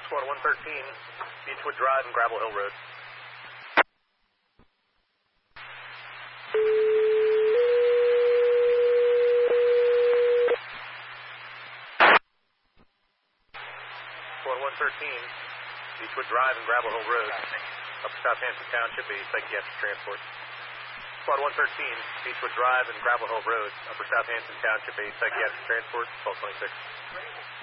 Squad 113, Beechwood Drive and Gravel Hill Road. Squad 113, Beechwood Drive and Gravel Hill Road. Upper Southampton Township, a psychiatric transport. Squad 113, Beechwood Drive and Gravel Hill Road. Upper Southampton Township, a psychiatric transport, 1226.